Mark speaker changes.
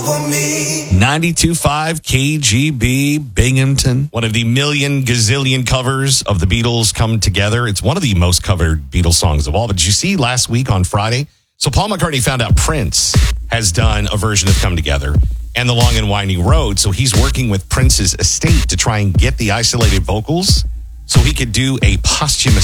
Speaker 1: 92.5 KGB Binghamton. One of the million gazillion covers of the Beatles come together. It's one of the most covered Beatles songs of all. But did you see last week on Friday? So Paul McCartney found out Prince has done a version of Come Together and The Long and Winding Road. So he's working with Prince's estate to try and get the isolated vocals so he could do a posthumous